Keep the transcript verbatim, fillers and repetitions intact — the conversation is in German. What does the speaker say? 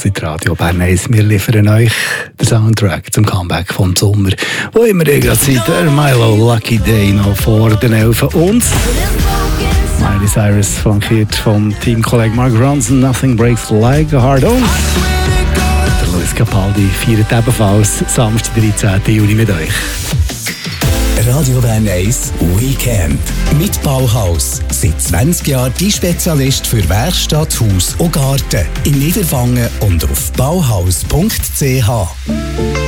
hört Radio Bern eins. Wir liefern euch den Soundtrack zum Comeback vom Sommer, wo immer ihr gerade seid. Der Milo Lucky Day noch vor den Elfen und Miley Cyrus flankiert vom Teamkollegen Mark Ronson. Nothing Breaks Like a Heart. Und der Luis Capaldi feiert ebenfalls Samstag, dreizehnten Juni mit euch. Radio Bern eins Weekend mit Bauhaus. Seit zwanzig Jahren die Spezialist für Werkstatt, Haus und Garten. In Niederwangen und auf bauhaus punkt c h.